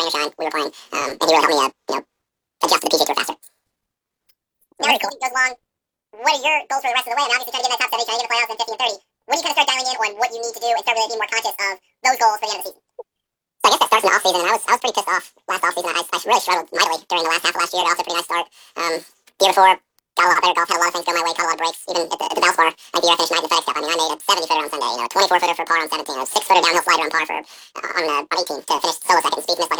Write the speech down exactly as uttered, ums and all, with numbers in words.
rain or shine, we were playing, um, and he really helped me, uh, you know, adjust to the P G A Tour faster. Now as the season goes along, what are your goals for the rest of the way? I mean, obviously trying to get in that top seven, trying to get in the playoffs in fifty and thirty. When do you kind of start dialing in on what you need to do and start really being more conscious of those goals for the end of the season? So I guess that starts in the off season, and I was I was pretty pissed off last off season. I, I really struggled mightily during the last half of last year. Got off to a pretty nice start. Um, the year before, got a lot better golf. Had a lot of things go my way. Caught a lot of breaks. Even at the, at the Valspar, like the year I finished ninth in FedEx Cup. I mean, I made a seventy footer on Sunday. You know, a twenty-four footer for par on seventeen. A six footer downhill slider on par for uh, on uh, on eighteen to finish solo second. Speed missed like